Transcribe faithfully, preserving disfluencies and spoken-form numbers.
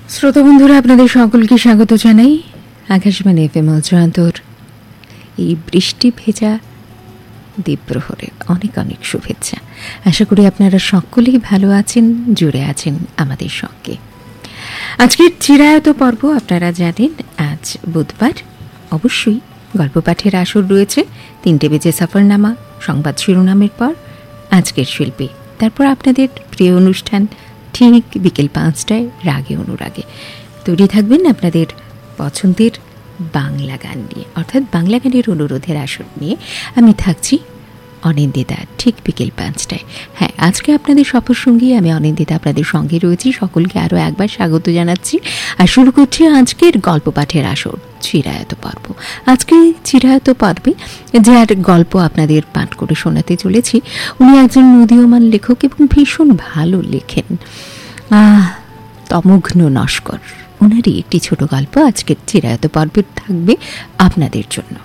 শ্রোতা বন্ধুরা, আপনাদের সকলকে স্বাগত জানাই আকাশবাণী এফএম চুয়াত্তর এই বৃষ্টি ভেজা দ্বীপ্রহরে অনেক অনেক শুভেচ্ছা। আশা করি আপনারা সকলেই ভালো আছেন, জুড়ে আছেন আমাদের সঙ্গে। আজকের চিরায়ত পর্ব আপনারা জানেন, আজ বুধবার। অবশ্যই গল্প পাঠের আসর রয়েছে তিনটে বেজে সফরনামা, সংবাদ শিরোনামের পর আজকের শিল্পী, তারপর আপনাদের প্রিয় অনুষ্ঠান ঠিক বিকেল পাঁচটায় রাগে অনুরাগে। তৈরি থাকবেন আপনাদের পছন্দের বাংলা গান নিয়ে, অর্থাৎ বাংলা গানের অনুরোধের আসর নিয়ে আমি থাকছি অনিন্দিতা ঠিক বিকেল পাঁচটায়। হ্যাঁ, আজকে আপনাদের সফর সঙ্গী আমি অনিন্দিতা আপনাদের সঙ্গে রয়েছি। সকলকে আরও একবার স্বাগত জানাচ্ছি আর শুরু করছি আজকের গল্প পাঠের আসর চিরায়ত পর্ব। আজকে চিরায়ত পর্বে যার গল্প আপনাদের পাঠ করে শোনাতে চলেছি, উনি একজন উদীয়মান লেখক এবং ভীষণ ভালো লেখেন, আহ তমঘ্ন নস্কর। ওনারই একটি ছোট গল্প আজকের চিরায়ত পর্বে থাকবে আপনাদের জন্য।